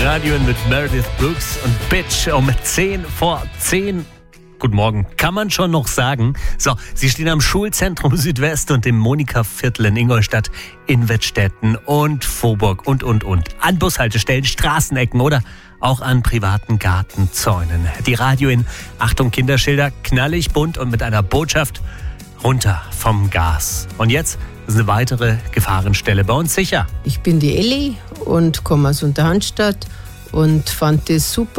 Radio mit Meredith Brooks und Bitch um 10 vor 10. Guten Morgen, kann man schon noch sagen. So, Sie stehen am Schulzentrum Südwest und im Monika-Viertel in Ingolstadt, in Wettstetten und Vorburg und. An Bushaltestellen, Straßenecken oder auch an privaten Gartenzäunen. Die Radio in Achtung Kinderschilder, knallig bunt und mit einer Botschaft: runter vom Gas. Und jetzt ist eine weitere Gefahrenstelle bei uns sicher. Ich bin die Elli und komme aus Unterhandstadt und fand das super.